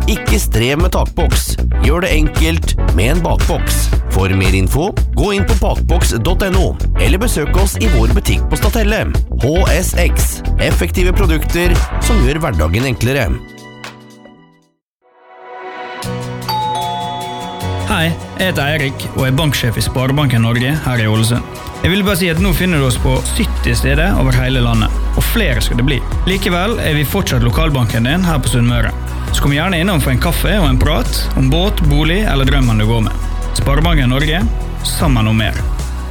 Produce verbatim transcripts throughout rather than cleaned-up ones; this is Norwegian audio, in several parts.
Ikke strev med takboks. Gjør det enkelt med en bakboks. For mer info, gå inn på bakboks punktum no, eller besøk oss i vår butikk på Statelle. H S X. Effektive produkter som gjør hverdagen enklere. Hei, jeg heter Eirik og er banksjef i Sparebanken Norge her i Ålesund. Jeg vil bare si at nå finner du oss på sytti steder over hele landet, og flere skal det bli. Likevel er vi fortsatt lokalbanken din her på Sunnmøre. Så kom gjerne innom for en kaffe og en prat om båt, bolig eller drømmen du går med. Sparebanken Norge, sammen om mer.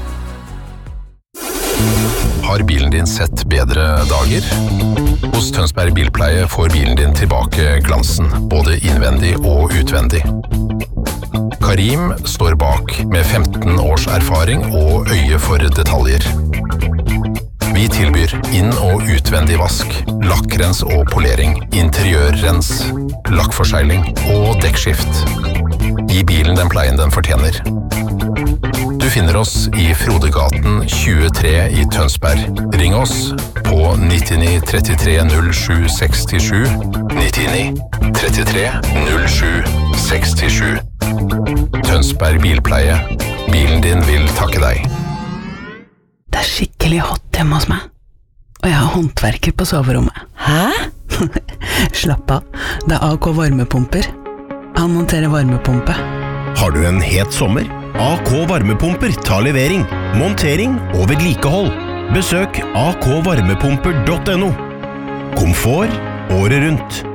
Har bilen din sett bedre dager? Hos Tønsberg Bilpleie får bilen din tilbake glansen, både innvendig og utvendig. Karim står bak med femten års erfaring og øye for detaljer. Vi tilbyr inn- og utvendig vask, lakkrens og polering, interiørrens, lakkforsegling og dekkskift. Gi bilen den pleien den fortjener. Du finner oss i Frodegaten tjuetre i Tønsberg. Ring oss på nittini trettitre null sju sekstisju, nittini trettitre null sju sekstisju. Tønsberg Bilpleie. Bilen din vil takke deg. Det er skikkelig hot hjemme hos meg. Og jeg har håndverker på soverommet. Hæ? Slapp av. Det er A K varmepumper. Han monterer varmepumpe. Har du en het sommer? A K varmepumper tar levering, montering og vedlikehold. Besøk a k varmepumper punktum no. Komfort året rundt.